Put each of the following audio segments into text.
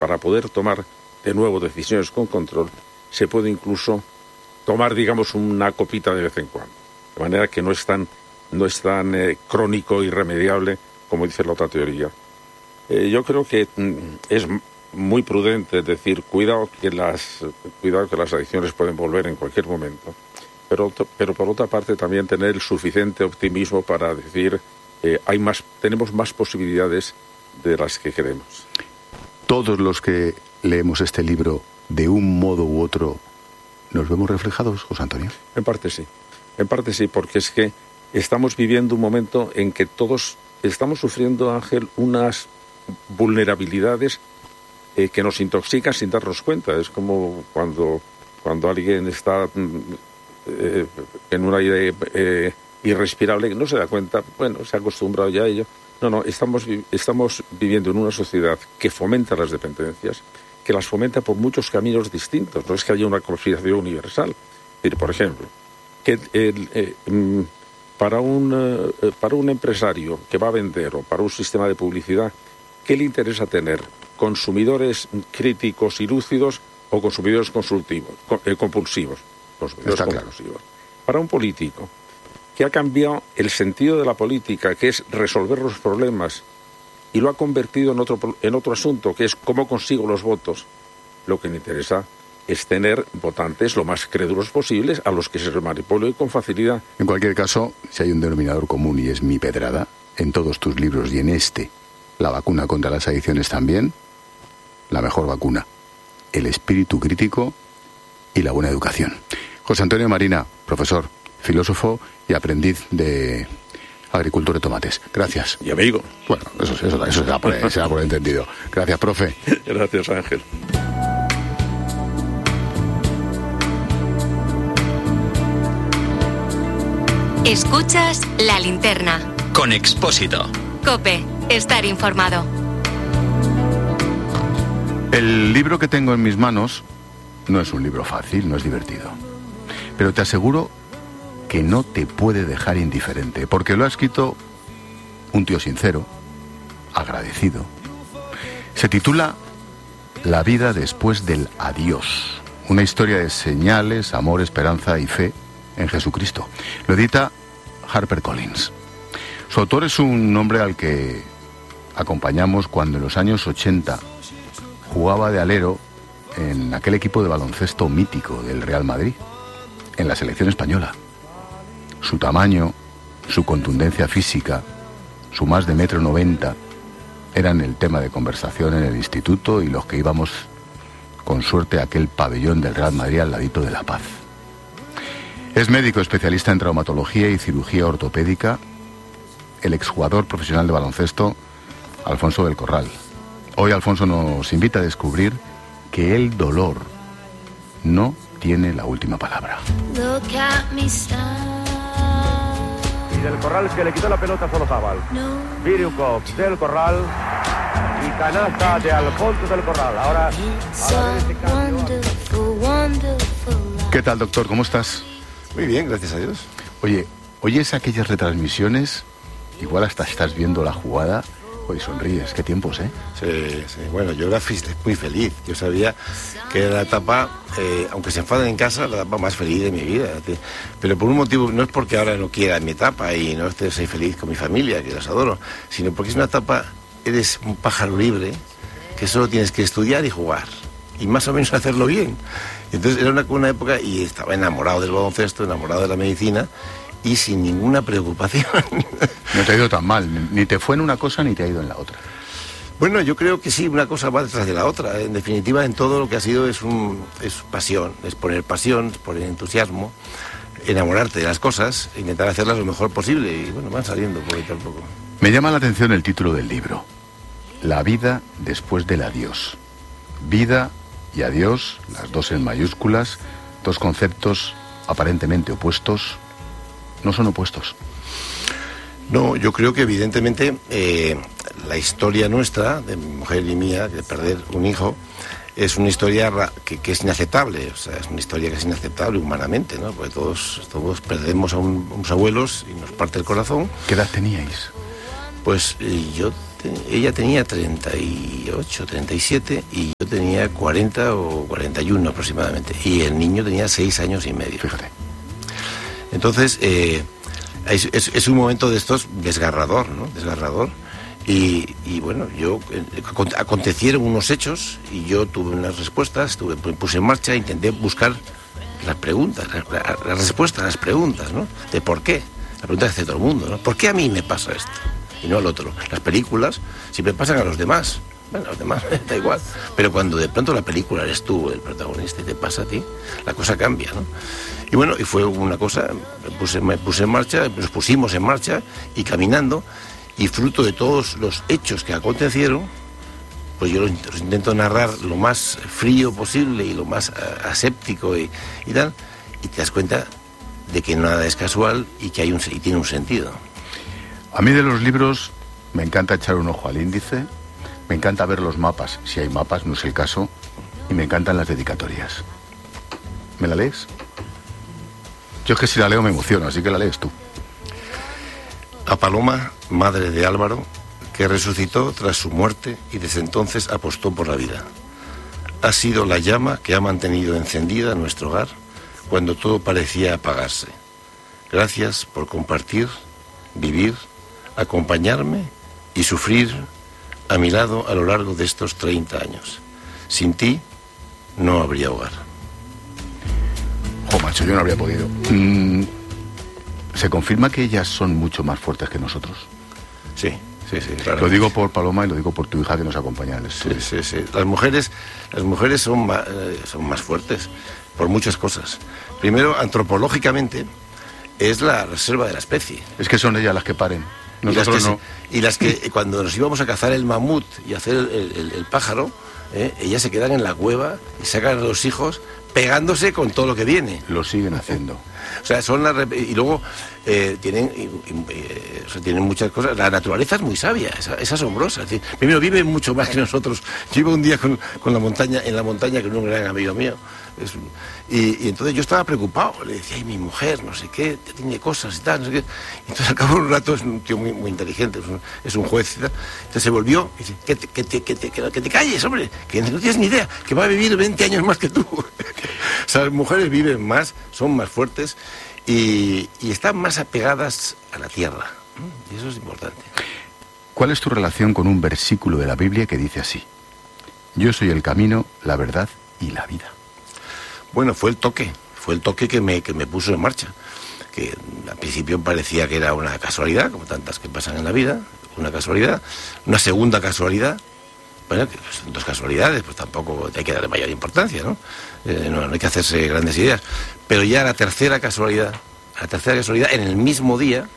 para poder tomar de nuevo decisiones con control, se puede incluso tomar, digamos, una copita de vez en cuando. De manera que no es tan crónico, irremediable, como dice la otra teoría. Yo creo que es muy prudente decir, cuidado que las adicciones pueden volver en cualquier momento. Pero por otra parte también tener el suficiente optimismo para decir, tenemos más posibilidades de las que queremos. Todos los que leemos este libro, de un modo u otro, ¿nos vemos reflejados, José Antonio? En parte sí, porque es que estamos viviendo un momento en que todos estamos sufriendo, Ángel, unas vulnerabilidades que nos intoxican sin darnos cuenta. Es como cuando alguien está en un aire irrespirable, que no se da cuenta, se ha acostumbrado ya a ello. No, estamos viviendo en una sociedad que fomenta las dependencias, que las fomenta por muchos caminos distintos. No es que haya una conspiración universal. Es decir, por ejemplo, que para un empresario que va a vender o para un sistema de publicidad, ¿qué le interesa tener? ¿Consumidores críticos y lúcidos o consumidores compulsivos? Consumidores compulsivos. Para un político que ha cambiado el sentido de la política, que es resolver los problemas, y lo ha convertido en otro asunto, que es cómo consigo los votos, lo que le interesa es tener votantes lo más crédulos posibles a los que se les manipule con facilidad. En cualquier caso, si hay un denominador común y es mi pedrada, en todos tus libros y en este, la vacuna contra las adicciones también, la mejor vacuna, el espíritu crítico y la buena educación. José Antonio Marina, profesor, filósofo y aprendiz de agricultor de tomates. Gracias. Y amigo. Bueno, eso se da por entendido. Gracias, profe. Gracias, Ángel. Escuchas La Linterna. Con Expósito. COPE. Estar informado. El libro que tengo en mis manos no es un libro fácil, no es divertido. Pero te aseguro que no te puede dejar indiferente, porque lo ha escrito un tío sincero, agradecido. Se titula La vida después del adiós. Una historia de señales, amor, esperanza y fe en Jesucristo. Lo edita HarperCollins. Su autor es un hombre al que acompañamos cuando en los años 80 jugaba de alero en aquel equipo de baloncesto mítico del Real Madrid, en la selección española. Su tamaño, su contundencia física, su más de 1,90 m eran el tema de conversación en el instituto y los que íbamos con suerte a aquel pabellón del Real Madrid al ladito de La Paz. Es médico especialista en traumatología y cirugía ortopédica, el exjugador profesional de baloncesto Alfonso del Corral. Hoy Alfonso nos invita a descubrir que el dolor no tiene la última palabra. Y del Corral que le quitó la pelota solo Zabal. Viriukov del Corral y canasta de Alfonso del Corral. Ahora a ver este cambio. ¿Qué tal, doctor? ¿Cómo estás? Muy bien, gracias a Dios. Oye, ¿oyes aquellas retransmisiones? Igual hasta estás viendo la jugada. Oye, sonríes, qué tiempos, ¿eh? Sí. Bueno, yo era muy feliz. Yo sabía que era la etapa, aunque se enfaden en casa, la etapa más feliz de mi vida. Pero por un motivo, no es porque ahora no quiera mi etapa y no esté feliz con mi familia, que los adoro, sino porque es una etapa, eres un pájaro libre, que solo tienes que estudiar y jugar. Y más o menos hacerlo bien. Entonces era una época y estaba enamorado del baloncesto, enamorado de la medicina, y sin ninguna preocupación. No te ha ido tan mal, ni te fue en una cosa ni te ha ido en la otra. Bueno, yo creo que sí, una cosa va detrás de la otra. En definitiva, en todo lo que ha sido es pasión, es poner pasión, es poner entusiasmo, enamorarte de las cosas, intentar hacerlas lo mejor posible y bueno, van saliendo poquito a poco. Me llama la atención el título del libro, La vida después del adiós. Vida y adiós, las dos en mayúsculas, dos conceptos aparentemente opuestos. No son opuestos. No, yo creo que evidentemente la historia nuestra, de mi mujer y mía, de perder un hijo, es una historia que es inaceptable. O sea, es una historia que es inaceptable humanamente, ¿no? Porque todos perdemos a unos abuelos y nos parte el corazón. ¿Qué edad teníais? Pues yo ella tenía 38, 37 y yo tenía 40 o 41 aproximadamente. Y el niño tenía 6 años y medio. Fíjate. Entonces, es un momento de estos desgarrador, ¿no? Desgarrador. Y bueno, acontecieron unos hechos y yo tuve unas respuestas, puse en marcha, intenté buscar las preguntas, las respuestas a las preguntas, ¿no? De por qué. La pregunta que hace todo el mundo, ¿no? ¿Por qué a mí me pasa esto y no al otro? Las películas siempre pasan a los demás. Bueno, a los demás da igual. Pero cuando de pronto la película eres tú el protagonista y te pasa a ti, la cosa cambia, ¿no? Y bueno, y fue una cosa, me puse en marcha, nos pusimos en marcha y caminando, y fruto de todos los hechos que acontecieron, pues yo los intento narrar lo más frío posible y lo más aséptico y tal, y te das cuenta de que nada es casual y que y tiene un sentido. A mí de los libros me encanta echar un ojo al índice, me encanta ver los mapas, si hay mapas, no es el caso, y me encantan las dedicatorias. ¿Me la lees? Yo es que si la leo me emociono, así que la lees tú. A Paloma, madre de Álvaro, que resucitó tras su muerte y desde entonces apostó por la vida. Ha sido la llama que ha mantenido encendida nuestro hogar cuando todo parecía apagarse. Gracias por compartir, vivir, acompañarme y sufrir a mi lado a lo largo de estos 30 años. Sin ti no habría hogar. Macho, yo no habría podido. ¿Se confirma que ellas son mucho más fuertes que nosotros? Sí, claro. Lo digo por Paloma y lo digo por tu hija que nos acompaña. Sí. Las mujeres son más fuertes por muchas cosas. Primero, antropológicamente, es la reserva de la especie. Es que son ellas las que paren. Nosotros no. Y las que cuando nos íbamos a cazar el mamut y hacer el pájaro, ellas se quedan en la cueva y sacan a los hijos pegándose con todo lo que viene. Lo siguen haciendo. O sea, y luego tienen muchas cosas. La naturaleza es muy sabia, es asombrosa. Es decir, primero, vive mucho más que nosotros. Yo iba un día en la montaña con un gran amigo mío. Y entonces yo estaba preocupado. Le decía, ay, mi mujer, no sé qué, tiene cosas y tal, no sé qué. Y entonces al cabo de un rato, es un tío muy, muy inteligente, es un juez y tal. Entonces se volvió y dice, que te calles, hombre, que no tienes ni idea, que va a vivir 20 años más que tú. O sea, las mujeres viven más, son más fuertes y están más apegadas a la tierra. Y eso es importante. ¿Cuál es tu relación con un versículo de la Biblia que dice así? Yo soy el camino, la verdad y la vida. Bueno, fue el toque que me puso en marcha. Que al principio parecía que era una casualidad, como tantas que pasan en la vida, una casualidad, una segunda casualidad. Bueno, que son 2 casualidades, pues tampoco hay que darle mayor importancia, ¿no? No hay que hacerse grandes ideas. Pero ya la tercera casualidad en el mismo día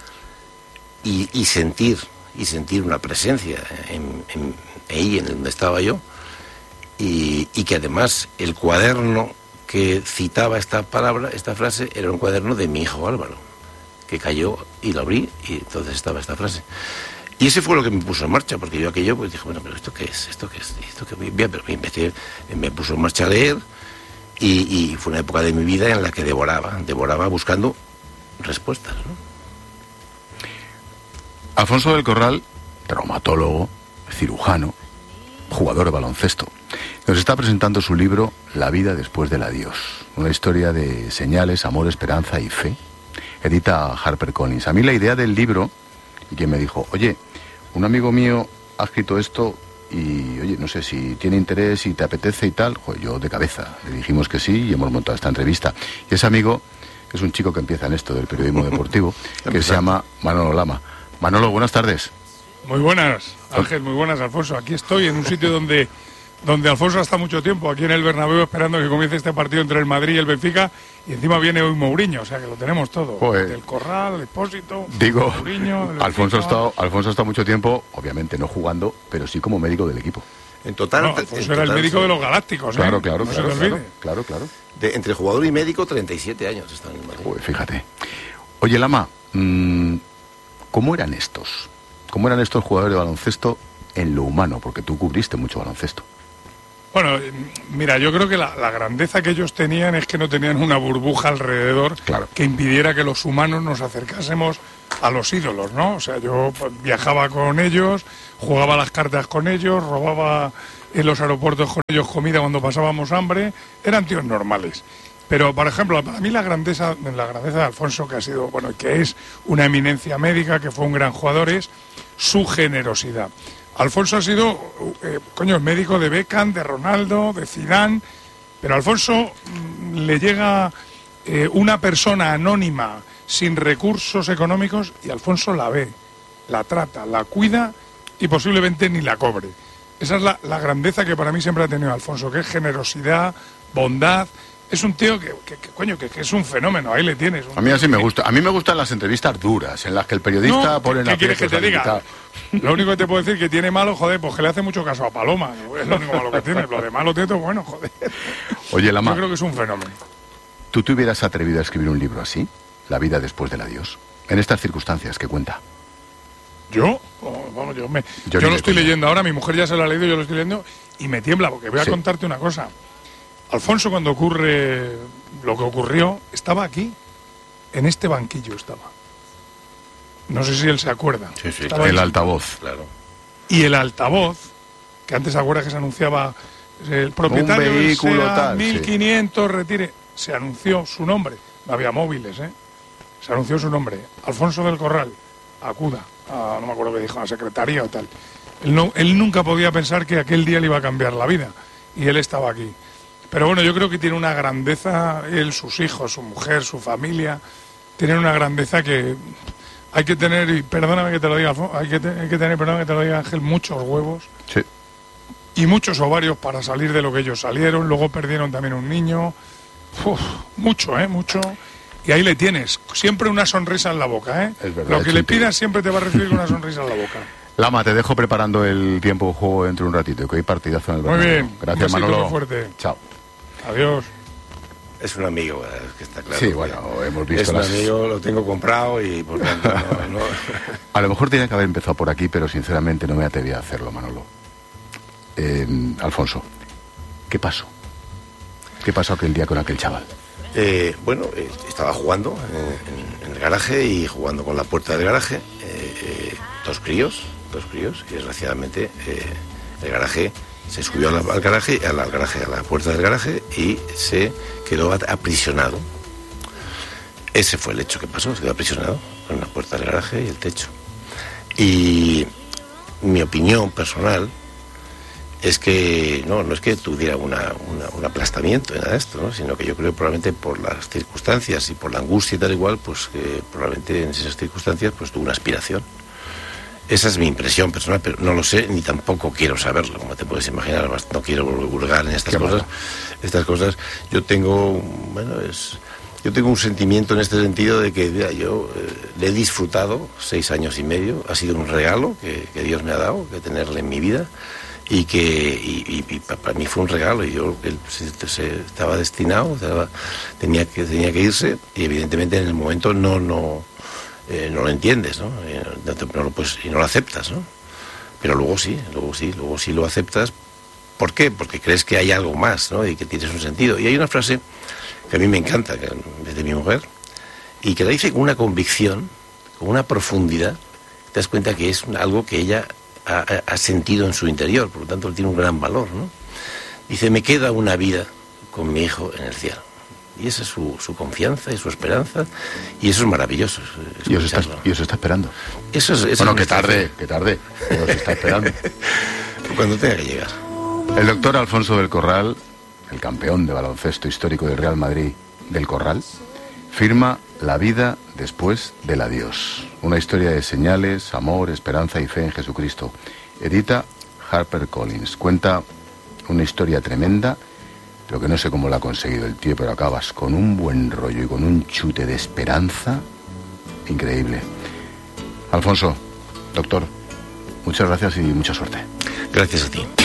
y sentir una presencia ahí en donde estaba yo y que además el cuaderno que citaba esta frase, era un cuaderno de mi hijo Álvaro, que cayó y lo abrí y entonces estaba esta frase. Y ese fue lo que me puso en marcha, porque yo aquello pues dije, bueno, pero ¿esto qué es? Pero me puso en marcha a leer y fue una época de mi vida en la que devoraba buscando respuestas, ¿no? Alfonso del Corral, traumatólogo, cirujano, jugador de baloncesto, nos está presentando su libro La vida después del adiós, una historia de señales, amor, esperanza y fe. Edita HarperCollins. A mí la idea del libro, y quien me dijo, oye, un amigo mío ha escrito esto y, oye, no sé si tiene interés, si te apetece y tal, yo de cabeza le dijimos que sí y hemos montado esta entrevista. Y ese amigo es un chico que empieza en esto del periodismo deportivo, que se llama Manolo Lama. Manolo, buenas tardes. Muy buenas, Ángel, muy buenas, Alfonso. Aquí estoy en un sitio donde Alfonso ha estado mucho tiempo, aquí en el Bernabéu, esperando que comience este partido entre el Madrid y el Benfica, y encima viene hoy Mourinho, o sea que lo tenemos todo. Joder. El Corral, el Expósito, digo, Mourinho, Alfonso ha estado mucho tiempo, obviamente no jugando, pero sí como médico del equipo. En total, Alfonso era el médico de los Galácticos, Claro. No se te olvide. Claro. Entre jugador y médico, 37 años están en el Madrid. Joder, fíjate. Oye, Lama, ¿cómo eran estos? ¿Cómo eran estos jugadores de baloncesto en lo humano? Porque tú cubriste mucho baloncesto. Bueno, mira, yo creo que la grandeza que ellos tenían es que no tenían una burbuja alrededor Claro. que impidiera que los humanos nos acercásemos a los ídolos, ¿no? O sea, yo pues, viajaba con ellos, jugaba las cartas con ellos, robaba en los aeropuertos con ellos comida cuando pasábamos hambre, eran tíos normales. Pero, por ejemplo, para mí la grandeza de Alfonso, que ha sido, bueno, que es una eminencia médica, que fue un gran jugador, es su generosidad. Alfonso ha sido, médico de Beckham, de Ronaldo, de Zidane, pero a Alfonso le llega una persona anónima, sin recursos económicos, y Alfonso la ve, la trata, la cuida y posiblemente ni la cobre. Esa es la grandeza que para mí siempre ha tenido Alfonso, que es generosidad, bondad. Es un tío que es un fenómeno, ahí le tienes. A mí así me gusta. A mí me gustan las entrevistas duras, en las que el periodista pone... ¿Qué quieres que te diga? Lo único que te puedo decir que tiene malo, joder, pues que le hace mucho caso a Paloma. Es lo único malo que tiene. Lo de malo tiene todo bueno, joder. Oye, Lama, yo creo que es un fenómeno. ¿Tú te hubieras atrevido a escribir un libro así? La vida después del adiós. En estas circunstancias que cuenta. ¿Yo? Bueno, yo lo estoy leyendo ahora, mi mujer ya se lo ha leído, yo lo estoy leyendo y me tiembla, porque voy a contarte una cosa. Alfonso, cuando ocurre lo que ocurrió, estaba aquí, en este banquillo estaba. No sé si él se acuerda. Sí, el altavoz. Claro. Y el altavoz, que antes se acuerda que se anunciaba el propietario un vehículo del SEA, tal, 1500, retire. Se anunció su nombre, no había móviles, se anunció su nombre, Alfonso del Corral, acuda, no me acuerdo qué dijo, a la secretaría o tal. Él nunca podía pensar que aquel día le iba a cambiar la vida, y él estaba aquí. Pero bueno, yo creo que tiene una grandeza, él, sus hijos, su mujer, su familia, tienen una grandeza que hay que tener, y perdóname que te lo diga, Alfonso, hay que tener, perdóname que te lo diga, Ángel, muchos huevos. Sí. Y muchos ovarios para salir de lo que ellos salieron, luego perdieron también un niño. Mucho. Y ahí le tienes, siempre una sonrisa en la boca, Es verdad, lo que le pidas siempre te va a recibir una sonrisa en la boca. Lama, te dejo preparando el tiempo de juego dentro de un ratito, que hay partidazo en el Bernabéu. Muy bien. Gracias, Manolo. Muy fuerte. Chao. Adiós. Es un amigo, que está claro. Sí, bueno, hemos visto es un amigo, lo tengo comprado y por tanto no... A lo mejor tenía que haber empezado por aquí, pero sinceramente no me atreví a hacerlo, Manolo. Alfonso, ¿qué pasó? ¿Qué pasó aquel día con aquel chaval? Estaba jugando en el garaje y jugando con la puerta del garaje. Dos críos, y desgraciadamente el garaje se subió a la puerta del garaje y se quedó aprisionado. Ese fue el hecho que pasó, se quedó aprisionado con la puerta del garaje y el techo. Y mi opinión personal es que no es que tuviera un aplastamiento en nada de esto, ¿no? Sino que yo creo que probablemente por las circunstancias y por la angustia y tal igual, pues que probablemente en esas circunstancias pues tuvo una aspiración. Esa es mi impresión personal, pero no lo sé ni tampoco quiero saberlo, como te puedes imaginar. No quiero vulgar en estas cosas. Estas cosas, yo tengo un sentimiento en este sentido de que yo le he disfrutado 6 años y medio. Ha sido un regalo que Dios me ha dado, de tenerle en mi vida. Y para mí fue un regalo, y él estaba destinado, tenía que irse, y evidentemente en el momento no lo entiendes, ¿no? Y no lo aceptas, ¿no? Pero luego sí lo aceptas. ¿Por qué? Porque crees que hay algo más, ¿no? Y que tienes un sentido. Y hay una frase que a mí me encanta, que es de mi mujer, y que la dice con una convicción, con una profundidad. Te das cuenta que es algo que ella ha sentido en su interior, por lo tanto tiene un gran valor, ¿no? Dice: me queda una vida con mi hijo en el cielo. Y esa es su confianza y su esperanza, y eso es maravilloso. Y os está esperando. Eso es que tarde, pero os está esperando. Cuando tenga que llegar. El doctor Alfonso del Corral, el campeón de baloncesto histórico del Real Madrid del Corral, firma La vida después del adiós. Una historia de señales, amor, esperanza y fe en Jesucristo. Edita HarperCollins. Cuenta una historia tremenda, pero que no sé cómo la ha conseguido el tío, pero acabas con un buen rollo y con un chute de esperanza increíble. Alfonso, doctor, muchas gracias y mucha suerte. Gracias a ti.